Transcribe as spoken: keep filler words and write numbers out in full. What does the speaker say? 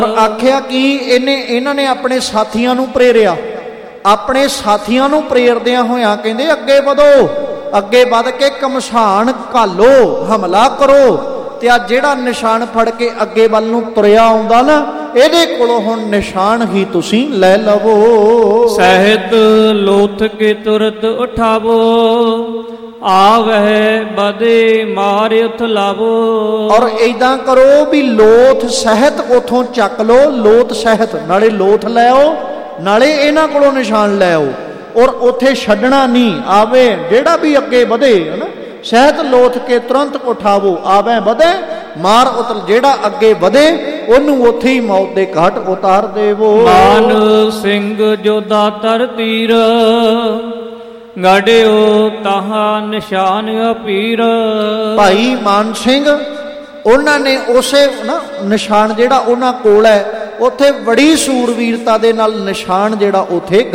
ਆਖਿਆ ਕਿ ਇਹਨੇ ਇਹਨਾਂ ਨੇ ਆਪਣੇ ਸਾਥੀਆਂ ਨੂੰ ਪ੍ਰੇਰਿਆ। ਆਪਣੇ ਸਾਥੀਆਂ ਨੂੰ ਪ੍ਰੇਰਦਿਆਂ ਹੋਇਆਂ ਕਹਿੰਦੇ ਅੱਗੇ ਵਧੋ, ਅੱਗੇ ਵੱਧ ਕੇ ਘਮਸਾਨ ਘਾਲੋ, ਹਮਲਾ ਕਰੋ। ਤੇ ਆ ਜਿਹੜਾ ਨਿਸ਼ਾਨ ਫੜ ਕੇ ਅੱਗੇ ਵੱਲ ਨੂੰ ਤੁਰਿਆ ਆਉਂਦਾ ਨਾ, ਇਹਦੇ ਕੋਲੋਂ ਹੁਣ ਨਿਸ਼ਾਨ ਹੀ ਤੁਸੀਂ ਲੈ ਲਵੋ। ਸਹਿਤ ਲੋਥ ਕੇ ਤੁਰਤ ਉਠਾਵੋ, ਆਵਹਿ ਬਦੇ ਮਾਰ ਉਥਲਾਵੋ। ਔਰ ਏਦਾਂ ਕਰੋ ਵੀ ਲੋਥ ਸਹਿਤ ਉਥੋਂ ਚੱਕ ਲੋ, ਲੋਥ ਸਹਿਤ, ਨਾਲੇ ਲੋਥ ਲੈ ਆਓ ਨਾਲੇ ਇਹਨਾਂ ਕੋਲੋਂ ਨਿਸ਼ਾਨ ਲੈ ਆਓ। ਔਰ ਉੱਥੇ ਛੱਡਣਾ ਨਹੀਂ, ਆਵੇ ਜਿਹੜਾ ਵੀ ਅੱਗੇ ਵਧੇ ਹੈ ਨਾ, ਸਹਿਤ ਲੋਥ ਕੇ ਤੁਰੰਤ ਉਠਾਵੋ, ਆਵੇ ਵਧੇ ਮਾਰ ਉਤਰ, ਜਿਹੜਾ ਅੱਗੇ ਵਧੇ ਉਹਨੂੰ ਉੱਥੇ ਹੀ ਮੌਤ ਦੇ ਘਾਟ ਉਤਾਰ ਦੇਵੋ। ਮਾਨ ਸਿੰਘ ਜੋਧਾ ਤਰ ਤੀਰ, ਗੜਿਓ ਤਾਹਾ ਨਿਸ਼ਾਨ ਅਪੀਰ। ਭਾਈ ਮਾਨ ਸਿੰਘ ਉਹਨਾਂ ਨੇ ਉਸੇ ਨਾ ਨਿਸ਼ਾਨ ਜਿਹੜਾ ਉਹਨਾਂ ਕੋਲ ਹੈ, ਉੱਥੇ ਬੜੀ ਸੂਰਵੀਰਤਾ ਦੇ ਨਾਲ ਨਿਸ਼ਾਨ ਜਿਹੜਾ ਉੱਥੇ